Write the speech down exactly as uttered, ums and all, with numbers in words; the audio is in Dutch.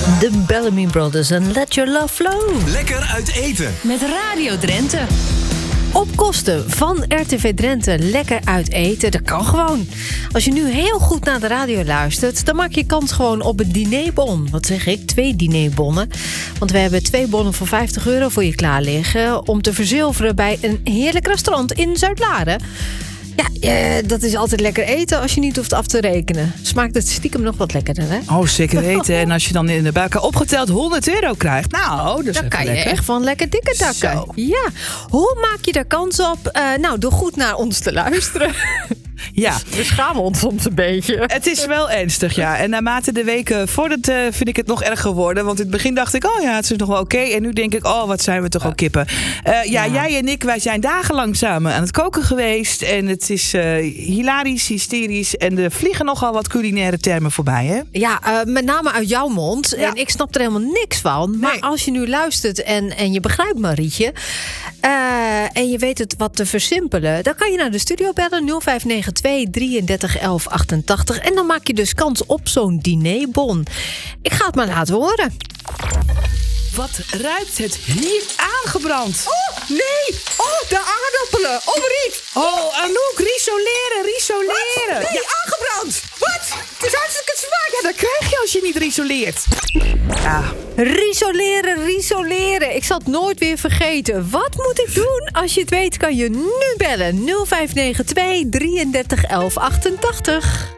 De Bellamy Brothers en Let Your Love Flow. Lekker uit eten. Met Radio Drenthe. Op kosten van R T V Drenthe lekker uit eten. Dat kan gewoon. Als je nu heel goed naar de radio luistert, dan maak je kans gewoon op een dinerbon. Wat zeg ik? Twee dinerbonnen. Want we hebben twee bonnen voor vijftig euro voor je klaar liggen om te verzilveren bij een heerlijk restaurant in Zuidlaren. Ja, eh, dat is altijd lekker eten als je niet hoeft af te rekenen. Smaakt het stiekem nog wat lekkerder, hè? Oh, zeker weten. En als je dan in de bij elkaar opgeteld honderd euro krijgt. Nou, dat is Dan kan je lekker. echt van lekker dikke takken. Zo. Ja. Hoe maak je daar kans op? Uh, nou, door goed naar ons te luisteren. Ja. We schamen ons soms een beetje. Het is wel ernstig, ja. En naarmate de weken vordert, uh, vind ik het nog erg geworden. Want in het begin dacht ik, oh ja, het is nog wel oké. Okay. En nu denk ik, oh, wat zijn we toch ook kippen. Uh, ja, ja, jij en ik, wij zijn dagenlang samen aan het koken geweest. En het is uh, hilarisch, hysterisch. En er vliegen nogal wat culinaire termen voorbij, hè? Ja, uh, met name uit jouw mond. Ja. En ik snap er helemaal niks van. Maar Nee. als je nu luistert en, en je begrijpt Marietje... Uh, en je weet het wat te versimpelen... dan kan je naar de studio bellen nul vijf negen twee drieëndertig elf achtentachtig. En dan maak je dus kans op zo'n dinerbon. Ik ga het maar laten horen. Wat ruikt het hier aangebrand? Oh, nee! Oh, de aardappelen! Oh, Riet! Oh, Anouk, risoleren, risoleren. Nee, aangebrand! Wat? Het is hartstikke zwaar! Ja, dat krijg je als je niet risoleert. Ja. Risoleren, risoleren. Ik zal het nooit weer vergeten. Wat moet ik doen? Als je het weet, kan je nu bellen. nul vijf negen twee drieëndertig elf achtentachtig.